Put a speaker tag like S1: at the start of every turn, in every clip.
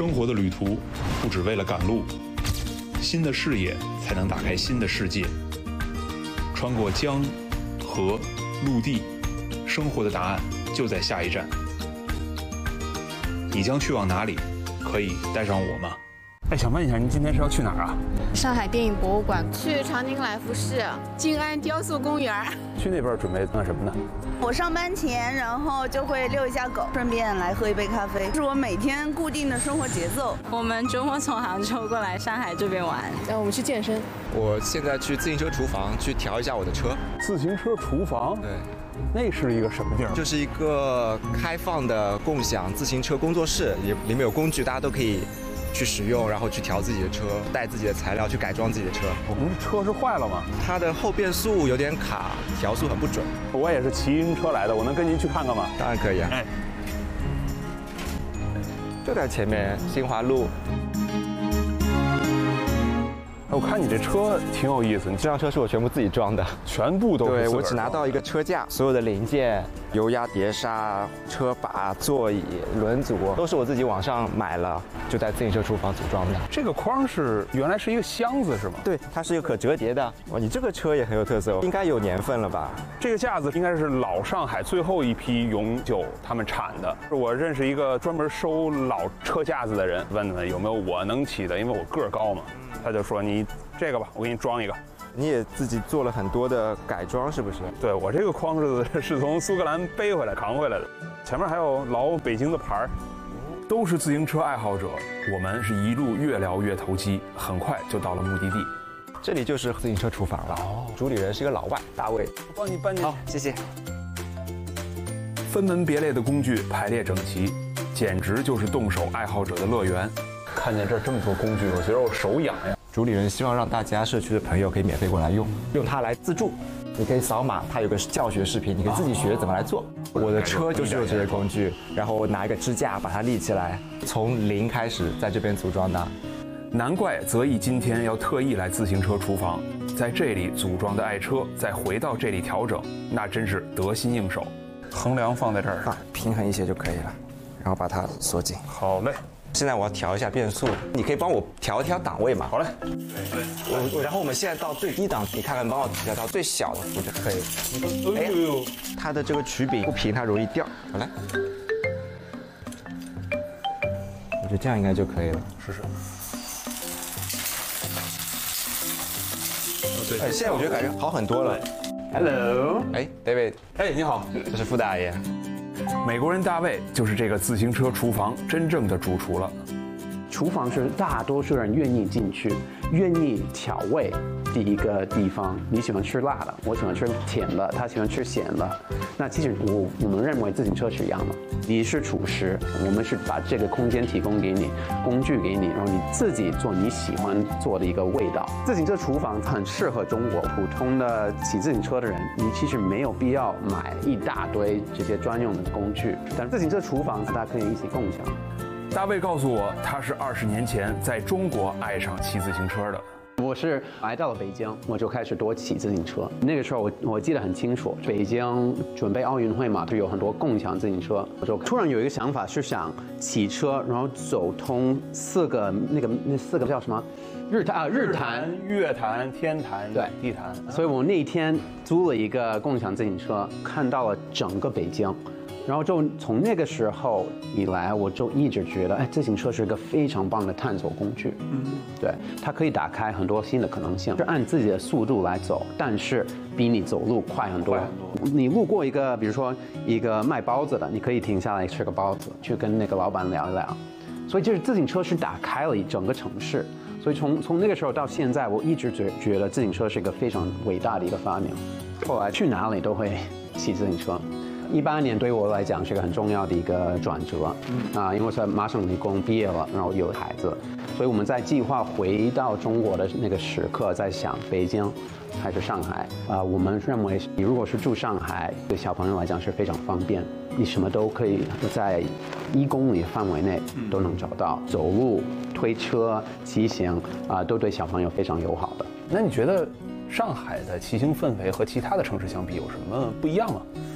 S1: 生活的旅途不只为了赶路，新的视野才能打开新的世界。穿过江、河、陆地，生活的答案就在下一站。你将去往哪里？可以带上我吗？
S2: 哎，想问一下，您今天是要去哪儿啊？
S3: 上海电影博物馆，去长宁来福士、静安雕塑公园。
S2: 去那边准备干什么呢？
S4: 我上班前，然后就会遛一下狗，顺便来喝一杯咖啡，是我每天固定的生活节奏。
S3: 我们周末从杭州过来上海这边玩，然后我们去健身。
S5: 我现在去自行车厨房去调一下我的车。
S2: 自行车厨房？
S5: 对。
S2: 那是一个什么地儿？
S5: 就是一个开放的共享自行车工作室，里面有工具，大家都可以去使用，然后去调自己的车，带自己的材料去改装自己的车。
S2: 我们的车是坏了吗？
S5: 它的后变速有点卡，调速很不准。
S2: 我也是骑自行车来的，我能跟您去看看吗？
S5: 当然可以啊。哎，就在前面新华路。
S2: 我看你这车挺有意思，你
S5: 这辆车是我全部自己装的，
S2: 全部都是。
S5: 对，我只拿到一个车架，所有的零件、油压碟刹、车把、座椅、轮组都是我自己网上买了，就在自行车厨房组装的。
S2: 这个框是原来是一个箱子是吗？
S5: 对，它是一个可折叠的。哇，你这个车也很有特色，应该有年份了吧？
S2: 这个架子应该是老上海最后一批永久他们产的。我认识一个专门收老车架子的人，问问有没有我能骑的，因为我个儿高嘛。他就说你这个吧，我给你装一个。
S5: 你也自己做了很多的改装，是不是？
S2: 对，我这个框是从苏格兰背回来扛回来的，前面还有老北京的牌儿。都是自行车爱好者，我们是一路越聊越投机，很快就到了目的地。
S5: 这里就是自行车厨房了。哦，主理人是一个老外，大卫。
S2: 我帮你搬进去。
S5: 好，谢谢。
S2: 分门别类的工具排列整齐，简直就是动手爱好者的乐园。看见这么多工具，我觉得我手痒呀。
S5: 主理人希望让大家社区的朋友可以免费过来用它来自助。你可以扫码，它有个教学视频，你可以自己学怎么来做。我的车就是有这些工具，然后我拿一个支架把它立起来，从零开始在这边组装的。
S2: 难怪泽毅今天要特意来自行车厨房，在这里组装的爱车，再回到这里调整，那真是得心应手。横梁放在这儿，
S5: 平衡一些就可以了，然后把它锁紧。
S2: 好嘞。
S5: 现在我要调一下变速，你可以帮我调一调档位吗？
S2: 好嘞。
S5: 然后我们现在到最低档，你看看帮我调到最小的幅就可以。哎呦，它的这个曲柄不平，它容易掉。好来，我觉得这样应该就可以了。
S2: 试试。
S5: 哎，现在我觉得感觉好很多了。
S2: Hello，
S5: 哎 ，David，
S2: 哎，你好，
S5: 这是傅大爷。
S2: 美国人大卫就是这个自行车厨房真正的主厨了。
S6: 厨房是大多数人愿意进去、愿意调味的一个地方。你喜欢吃辣的，我喜欢吃甜的，他喜欢吃咸的。那其实我们认为自行车是一样的。你是厨师，我们是把这个空间提供给你，工具给你，然后你自己做你喜欢做的一个味道。自行车厨房很适合中国普通的骑自行车的人，你其实没有必要买一大堆这些专用的工具，但自行车厨房大家可以一起共享。
S2: 大卫告诉我，他是20年前在中国爱上骑自行车的。
S6: 我是来到了北京，我就开始多骑自行车。那个时候我记得很清楚，北京准备奥运会嘛，就有很多共享自行车。我就突然有一个想法，是想骑车，然后走通那四个叫什么？日坛、
S2: 月坛、天坛、
S6: 对地坛。所以我那一天租了一个共享自行车，看到了整个北京。然后就从那个时候以来，我就一直觉得，哎，自行车是一个非常棒的探索工具。对，它可以打开很多新的可能性，是按自己的速度来走，但是比你走路快很多。你路过一个，比如说一个卖包子的，你可以停下来吃个包子，去跟那个老板聊一聊。所以就是自行车是打开了一整个城市。所以从那个时候到现在，我一直觉得自行车是一个非常伟大的一个发明。后来去哪里都会骑自行车。18年对于我来讲是一个很重要的一个转折，因为我在麻省理工毕业了，然后有孩子，所以我们在计划回到中国的那个时刻，在想北京还是上海。我们认为，你如果是住上海，对小朋友来讲是非常方便，你什么都可以在1公里范围内都能找到，走路、推车、骑行都对小朋友非常友好的。
S2: 那你觉得上海的骑行氛围和其他的城市相比有什么不一样吗？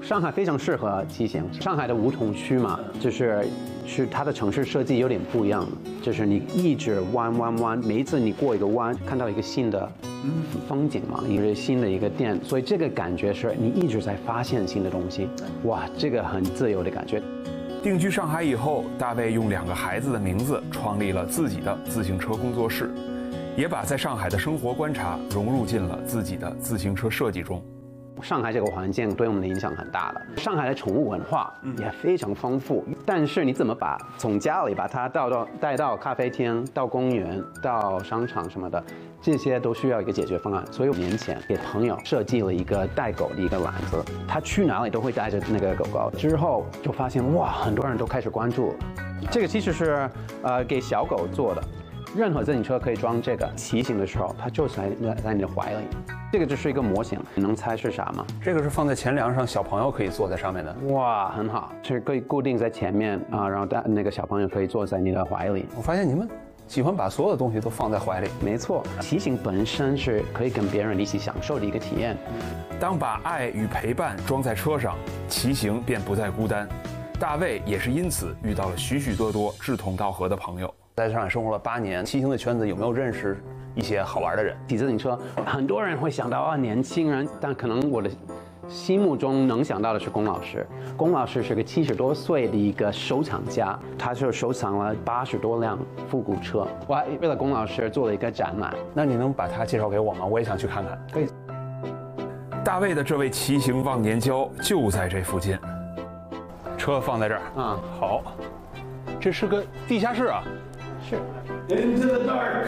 S6: 上海非常适合骑行。上海的梧桐区嘛，就是它的城市设计有点不一样，就是你一直弯，每一次你过一个弯，看到一个新的风景嘛，一个新的一个店，所以这个感觉是你一直在发现新的东西，哇，这个很自由的感觉。
S2: 定居上海以后，大卫用2个孩子的名字创立了自己的自行车工作室，也把在上海的生活观察融入进了自己的自行车设计中。
S6: 上海这个环境对我们的影响很大的。上海的宠物文化也非常丰富，但是你怎么从家里把它带到咖啡厅、到公园、到商场什么的，这些都需要一个解决方案。所以我年前给朋友设计了一个带狗的一个篮子，他去哪里都会带着那个狗狗。之后就发现哇，很多人都开始关注了。这个其实是给小狗做的。任何自行车可以装这个，骑行的时候它就在你的怀里。这个就是一个模型，你能猜是啥吗？
S2: 这个是放在前梁上，小朋友可以坐在上面的。
S6: 哇，很好，是可以固定在前面啊，然后那个小朋友可以坐在你的怀里。
S2: 我发现你们喜欢把所有的东西都放在怀里。
S6: 没错，骑行本身是可以跟别人一起享受的一个体验。
S2: 当把爱与陪伴装在车上，骑行便不再孤单。大卫也是因此遇到了许许多多志同道合的朋友。在上海生活了8年，骑行的圈子有没有认识一些好玩的人？
S6: 骑自行车，很多人会想到啊，年轻人，但可能我的心目中能想到的是龚老师。龚老师是个70多岁的一个收藏家，他就收藏了80多辆复古车。我还为了龚老师做了一个展览。
S2: 那你能把他介绍给我吗？我也想去看看。
S6: 可以。
S2: 大卫的这位骑行忘年交就在这附近，车放在这儿
S6: 啊。
S2: 好，这是个地下室啊。
S6: 是。Into the dark.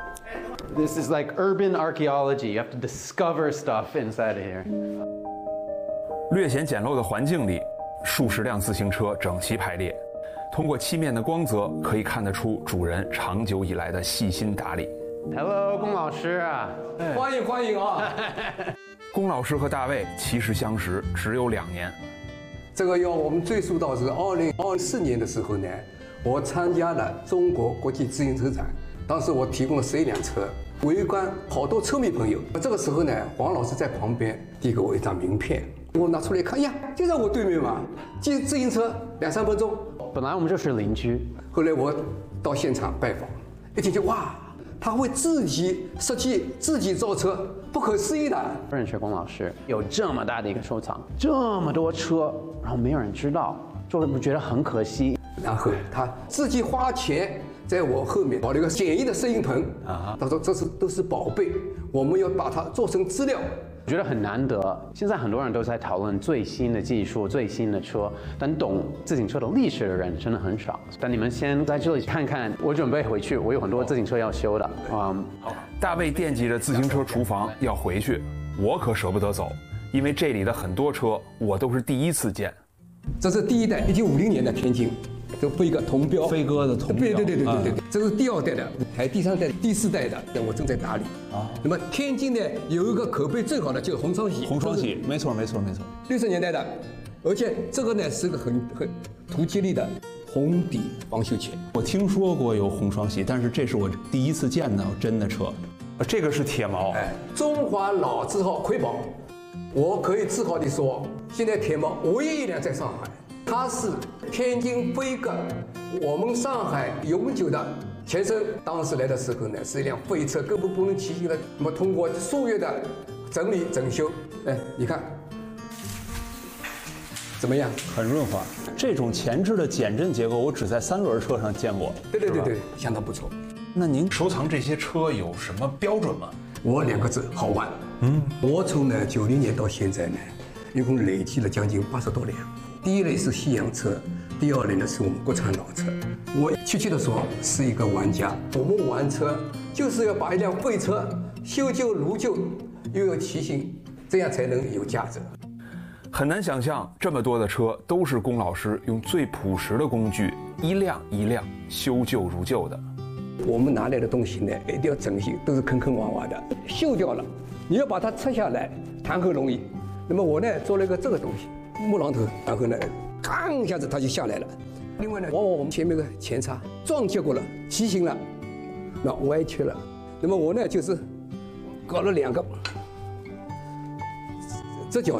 S6: This is like urban archaeology. You have to discover stuff inside of here.
S2: 略显简陋的环境里，数十辆自行车整齐排列，通过漆面的光泽，可以看得出主人长久以来的细心打理。
S6: Hello， 龚老师啊，
S7: 欢迎啊！
S2: 龚老师和大卫其实相识只有2年。
S7: 这个要我们追溯到是2024年的时候呢，我参加了中国国际自行车展，当时我提供了11辆车，围观好多车迷朋友。这个时候呢，黄老师在旁边递给我一张名片，我拿出来看，呀，就在我对面嘛，骑自行车2、3分钟。
S6: 本来我们就是邻居，
S7: 后来我到现场拜访，一听就哇，他会自己设计、自己造车，不可思议的。
S6: 认识龚老师，有这么大的一个收藏，这么多车，然后没有人知道，就会觉得很可惜。
S7: 然后他自己花钱在我后面搞了一个简易的摄影棚啊，他说这都是宝贝，我们要把它做成资料。
S6: 我觉得很难得，现在很多人都在讨论最新的技术、最新的车，但懂自行车的历史的人真的很少。但你们先在这里看看，我准备回去，我有很多自行车要修的。
S2: 好，大卫惦记着自行车厨房要回去，我可舍不得走，因为这里的很多车我都是第一次见。
S7: 这是第1代，1950年的天津。这飞鸽铜标，
S8: 飞鸽的铜标，
S7: 对，这是第2代的，还第3代、第4代的，我正在打理啊。那么天津呢有一个口碑最好的就是红双喜，
S8: 没错
S7: ，60年代的，而且这个呢是个很图吉利的红底防锈钳。
S8: 我听说过有红双喜，但是这是我第一次见到真的车。
S2: 这个是铁毛，
S7: 中华老字号魁宝，我可以自豪地说，现在铁毛唯一1辆在上海。它是天津飞鸽，我们上海永久的前身。当时来的时候呢，是一辆废车，根本不能骑行的。那么通过数月的整理整修，你看怎么样？
S8: 很润滑。这种前置的减震结构，我只在3轮车上见过。
S7: 对，相当不错。
S2: 那您收藏这些车有什么标准吗？
S7: 我2个字：好玩。我从90年到现在呢，一共累计了将近80多辆。第1类是西洋车，第2类呢是我们国产老车。我确切的说是一个玩家。我们玩车就是要把一辆废车修旧如旧，又有骑行，这样才能有价值。
S2: 很难想象这么多的车都是龚老师用最朴实的工具一辆一辆修旧如旧的。
S7: 我们拿来的东西呢，一定要整齐，都是坑坑洼洼的，锈掉了，你要把它拆下来，谈何容易？那么我呢做了一个这个东西。木榔头，然后呢，吭一下子它就下来了。另外呢，往往我们前面的前叉撞结过了，骑行了，那歪曲了。那么我呢就是搞了2个折角的，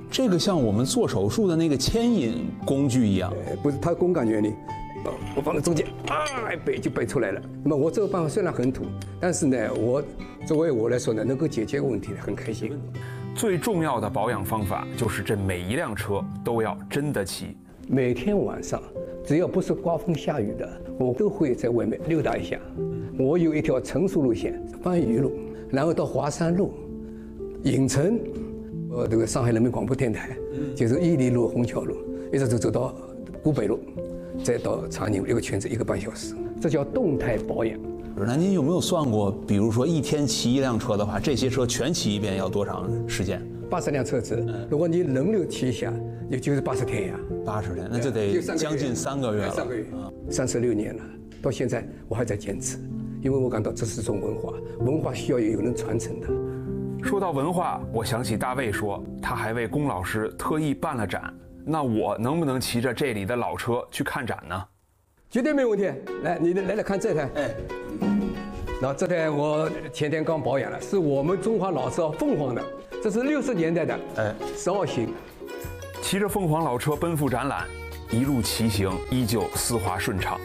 S8: 这个像我们做手术的那个牵引工具一样。
S7: 不是，它工感原理。我放在中间，背就背出来了。那么我这个办法虽然很土，但是呢，作为我来说呢，能够解决这个问题，很开心。
S1: 最重要的保养方法就是这每一辆车都要真的骑。
S7: 每天晚上，只要不是刮风下雨的，我都会在外面溜达一下。我有一条成熟路线，番禺路，然后到华山路、影城，这个上海人民广播电台，就是伊犁路、虹桥路，一直走到古北路。再到长宁一个圈子1个半小时，这叫动态保养。
S8: 那您有没有算过，比如说一天骑一辆车的话，这些车全骑一遍要多长时间
S7: ？80辆车子，如果你轮流骑一下，也就是80天呀。
S8: 80天，那就得将近3个月了。3个月
S7: ，36年了，到现在我还在坚持，因为我感到这是一种文化，文化需要有人传承的。
S1: 说到文化，我想起大卫说，他还为龚老师特意办了展。那我能不能骑着这里的老车去看展呢？
S7: 绝对没问题。来，你来看这台。然后这台我前天刚保养了，是我们中华老车凤凰的，这是60年代的，12号型。
S1: 骑着凤凰老车奔赴展览，一路骑行依旧丝滑顺畅。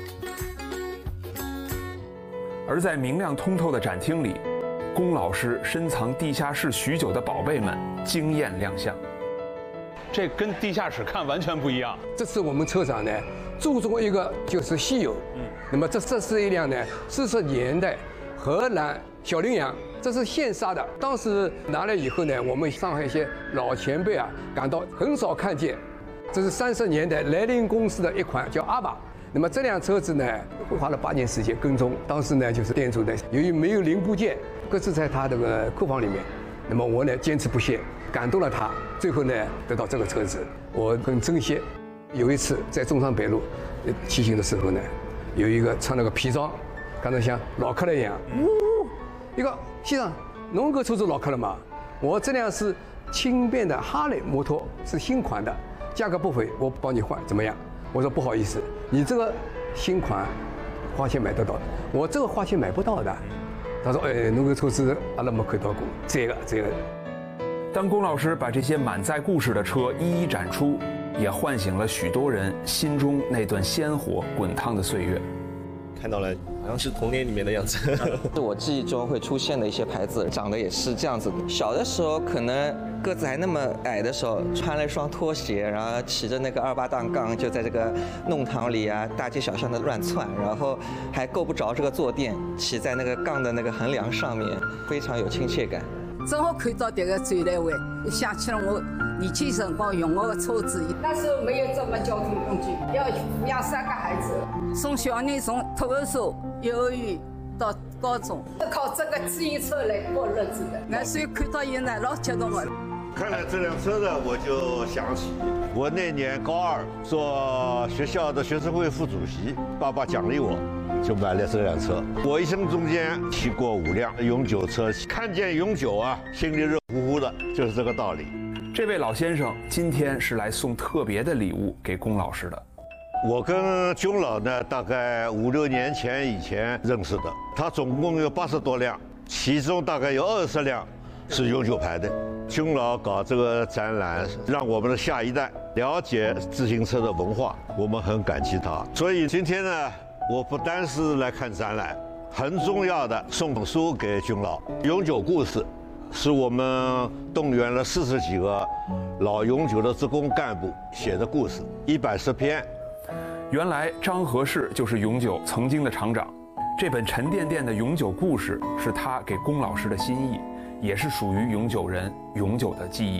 S1: 而在明亮通透的展厅里，龚老师深藏地下室许久的宝贝们惊艳亮相。
S2: 这跟地下室看完全不一样。
S7: 这次我们车厂呢，注重一个就是稀有。那么这是一辆呢40年代荷兰小羚羊，这是现杀的。当时拿来以后呢，我们上海一些老前辈啊，感到很少看见。这是30年代莱茵公司的一款叫阿巴。那么这辆车子呢，花了8年时间跟踪。当时呢，就是店主呢，由于没有零部件，搁置在他这个库房里面。那么我呢，坚持不懈，感动了他，最后呢，得到这个车子，我很珍惜。有一次在中山北路骑行的时候呢，有一个穿了个皮装，刚才像老客人一样，一个先生，侬个车子老客人嘛？我这辆是轻便的哈雷摩托，是新款的，价格不菲，我帮你换，怎么样？我说不好意思，你这个新款花钱买得到的，我这个花钱买不到的。他说：“侬个车子阿拉没看到过，这个。”
S1: 当龚老师把这些满载故事的车一一展出，也唤醒了许多人心中那段鲜活滚烫的岁月。
S9: 看到了，好像是童年里面的样子。
S10: 是我记忆中会出现的一些牌子，长得也是这样子的。小的时候可能个子还那么矮的时候，穿了一双拖鞋，然后骑着那个28档杠，就在这个弄堂里啊、大街小巷的乱窜，然后还够不着这个坐垫，骑在那个杠的那个横梁上面，非常有亲切感。
S11: 正好看到这个展览会，想起了我年轻辰光用我的车子。那时候没有这么交通工具，要抚养3个孩子，送小人从托儿所、幼儿园到高中，靠这个自行车来过日子的。那所以看到现在老激动了。
S12: 看了这辆车呢，我就想起我那年高2做学校的学生会副主席，爸爸奖励我，就买了这辆车。我一生中间骑过5辆永久车，看见永久啊，心里热乎乎的，就是这个道理。
S1: 这位老先生今天是来送特别的礼物给龚老师的。
S12: 我跟龚老呢，大概5、6年以前认识的。他总共有80多辆，其中大概有20辆是永久牌的。龚老搞这个展览，让我们的下一代了解自行车的文化，我们很感激他。所以今天呢，我不单是来看展览，很重要的送本书给龚老，《永久故事》是我们动员了40几个老永久的职工干部写的故事，110篇。
S1: 原来张和氏就是永久曾经的厂长，这本沉甸甸的永久故事是他给龚老师的心意，也是属于永久人永久的记忆。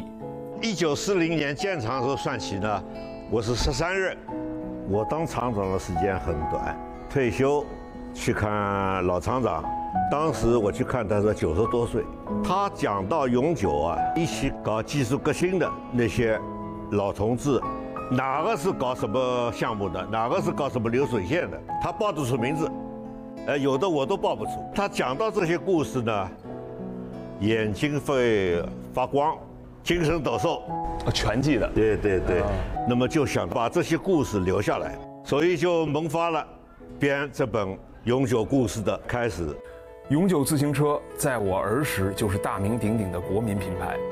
S12: 1940年建厂时候算起呢，我是13任，我当厂长的时间很短，退休去看老厂长，当时我去看他是90多岁。他讲到永久啊，一起搞技术革新的那些老同志，哪个是搞什么项目的，哪个是搞什么流水线的，他报得出名字，有的我都报不出。他讲到这些故事呢，眼睛会发光，精神抖擞，
S2: 全记得。
S12: 对。那么就想把这些故事留下来，所以就萌发了编这本永久故事的开始。
S1: 永久自行车在我儿时就是大名鼎鼎的国民品牌，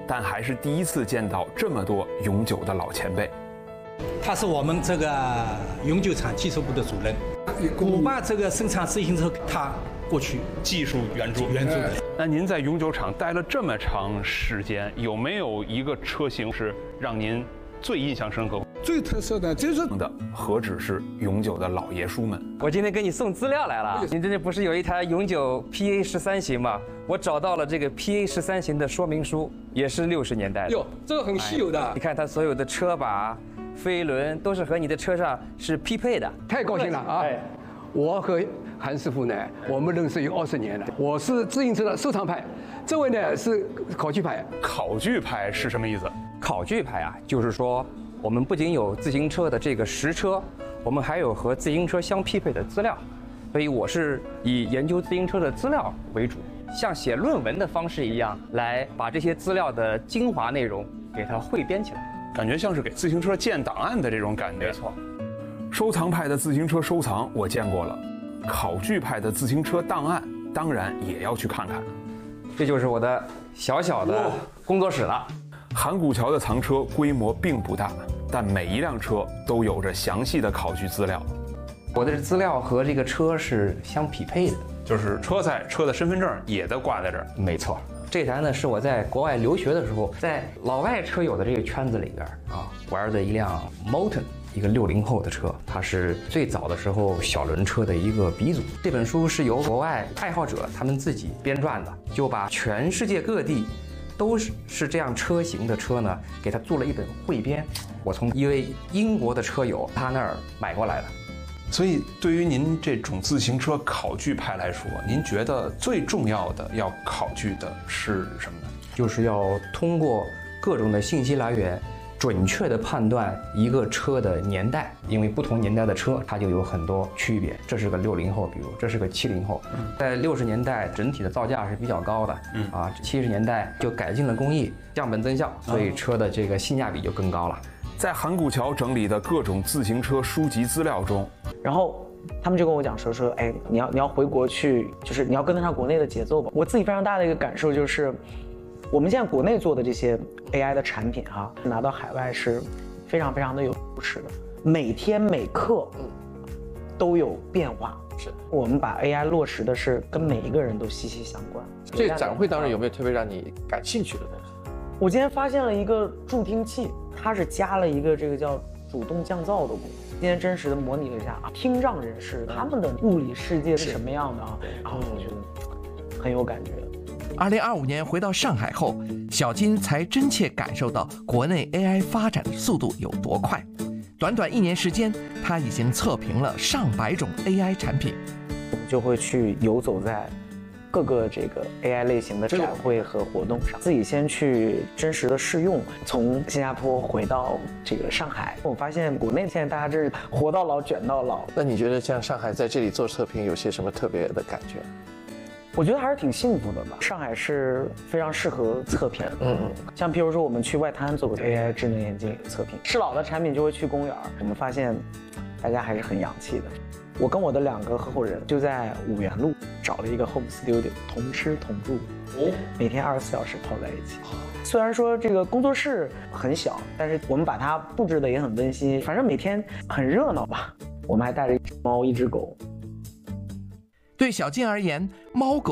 S1: 但还是第一次见到这么多永久的老前辈。
S13: 他是我们这个永久厂技术部的主任，我把这个生产自行车他过去
S1: 技术援助
S13: 的。
S2: 那您在永久厂待了这么长时间，有没有一个车型是让您最印象深刻？
S14: 最特色的就是
S1: 何止是永久的老爷叔们？
S15: 我今天给你送资料来了。你这不是有一台永久 PA13型吗？我找到了这个 PA13型的说明书，也是60年代的。
S14: 哟，这个很稀有的。
S15: 你看它所有的车把、飞轮都是和你的车上是匹配的。
S16: 太高兴了啊！我和韩师傅呢，我们认识有20年了。我是自行车的收藏派，这位呢是考据派。
S2: 考据派是什么意思？
S15: 考据派啊，就是说我们不仅有自行车的这个实车，我们还有和自行车相匹配的资料。所以我是以研究自行车的资料为主，像写论文的方式一样，来把这些资料的精华内容给它汇编起来。
S2: 感觉像是给自行车建档案的这种感觉。
S15: 没错。
S1: 收藏派的自行车收藏我见过了，考据派的自行车档案当然也要去看看。
S15: 这就是我的小小的工作室了。
S1: 韩古桥的藏车规模并不大，但每一辆车都有着详细的考据资料。
S15: 我的资料和这个车是相匹配的，
S2: 就是车载车的身份证也都挂在这儿。
S15: 没错。这台呢是我在国外留学的时候，在老外车友的这个圈子里边啊玩的一辆 Moulton， 一个60后的车，它是最早的时候小轮车的一个鼻祖。这本书是由国外爱好者他们自己编撰的，就把全世界各地都是这样车型的车呢，给它做了一本汇编。我从一位英国的车友他那儿买过来的。
S1: 所以，对于您这种自行车考据派来说，您觉得最重要的要考据的是什么呢？
S15: 就是要通过各种的信息来源，准确地判断一个车的年代，因为不同年代的车它就有很多区别。这是个60后，比如这是个70后，在60年代整体的造价是比较高的，70年代就改进了工艺，降本增效，所以车的这个性价比就更高了。
S1: 在韩古桥整理的各种自行车书籍资料中，
S17: 然后他们就跟我讲说，哎，你要回国去，就是你要跟得上国内的节奏吧。我自己非常大的一个感受就是，我们现在国内做的这些 AI 的产品拿到海外是非常非常的有优势的，每天每刻都有变化。
S18: 是
S17: 我们把 AI 落实的是跟每一个人都息息相关。
S18: 这个展会当中有没有特别让你感兴趣的东西？
S17: 我今天发现了一个助听器，它是加了一个这个叫主动降噪的功能。今天真实的模拟了一下听障人士他们的物理世界是什么样的然后我觉得很有感觉。
S19: 2025年回到上海后，小金才真切感受到国内 AI 发展的速度有多快。短短1年时间，他已经测评了上百种 AI 产品。
S17: 我们就会去游走在各个这个 AI 类型的展会和活动上，自己先去真实的试用。从新加坡回到这个上海，我发现国内现在大家这是活到老卷到老。
S18: 那你觉得像上海在这里做测评有些什么特别的感觉？
S17: 我觉得还是挺幸福的吧。上海是非常适合测评，像譬如说我们去外滩做过 AI 智能眼镜测评，是老的产品就会去公园，我们发现大家还是很洋气的。我跟我的2个合伙人就在五原路找了一个 home studio， 同吃同住，每天24小时泡在一起。虽然说这个工作室很小，但是我们把它布置的也很温馨，反正每天很热闹吧。我们还带着1只猫1只狗。
S19: 对小金而言，猫狗